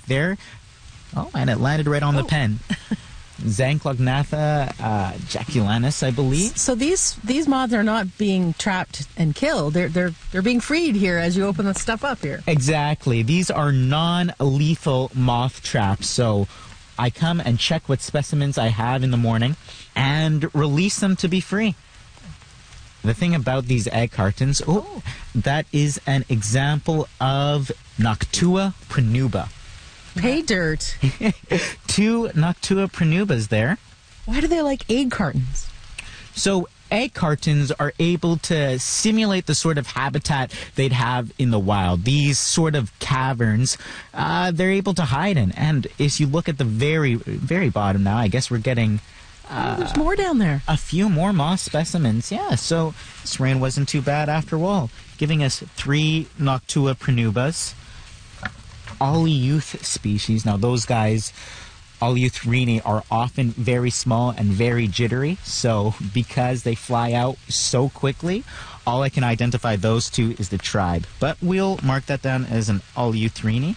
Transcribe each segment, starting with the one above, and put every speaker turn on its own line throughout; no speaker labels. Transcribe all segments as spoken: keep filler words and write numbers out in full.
there. Oh, and it landed right on
oh.
the pen. Zanclognatha uh, jaculanus, I believe.
So these these moths are not being trapped and killed. They're they're they're being freed here as you open the stuff up here.
Exactly. These are non-lethal moth traps. So I come and check what specimens I have in the morning and release them to be free. The thing about these egg cartons, oh, oh. that is an example of Noctua pranuba.
Pay dirt.
Two Noctua pranubas there.
Why do they like egg cartons?
So egg cartons are able to simulate the sort of habitat they'd have in the wild. These sort of caverns, uh, they're able to hide in. And as you look at the very, very bottom now, I guess we're getting... Uh,
oh, there's more down there.
A few more moth specimens, yeah. So this rain wasn't too bad after all, giving us three Noctua pranubas. Oleuth species. Now those guys, Oleuthrinae, are often very small and very jittery. So because they fly out so quickly, all I can identify those two is the tribe. But we'll mark that down as an Oleuthrinae.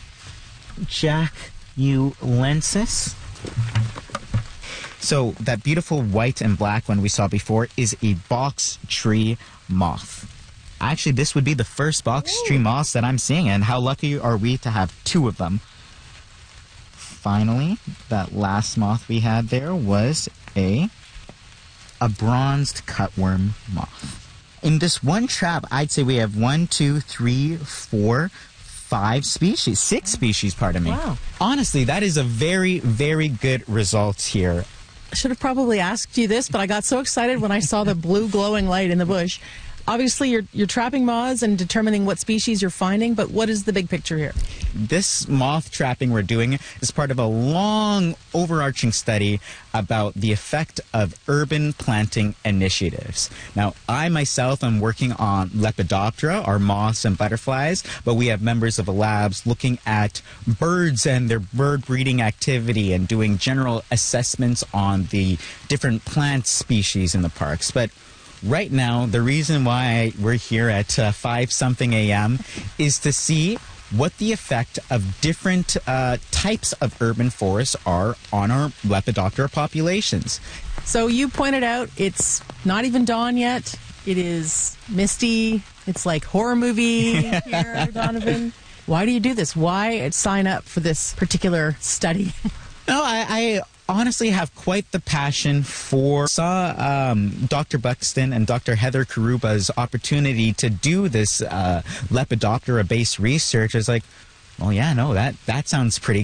Jaculensis. So that beautiful white and black one we saw before is a box tree moth. Actually, this would be the first box tree moths that I'm seeing, and how lucky are we to have two of them. Finally, that last moth we had there was a, a bronzed cutworm moth. In this one trap, I'd say we have one, two, three, four, five species. Six species, pardon me.
Wow.
Honestly, that is a very, very good result here.
I should have probably asked you this, but I got so excited when I saw the blue glowing light in the bush. Obviously, you're, you're trapping moths and determining what species you're finding, but what is the big picture here?
This moth trapping we're doing is part of a long, overarching study about the effect of urban planting initiatives. Now, I myself am working on Lepidoptera, our moths and butterflies, but we have members of the labs looking at birds and their bird breeding activity and doing general assessments on the different plant species in the parks. But right now, the reason why we're here at uh, five something a m is to see what the effect of different uh, types of urban forests are on our Lepidoptera populations.
So you pointed out it's not even dawn yet. It is misty. It's like horror movie here, Donovan. Why do you do this? Why sign up for this particular study?
No, I... I honestly have quite the passion for saw um, Doctor Buxton and Doctor Heather Karuba's opportunity to do this uh, Lepidoptera-based research. I was like, well, yeah, no, that, that sounds pretty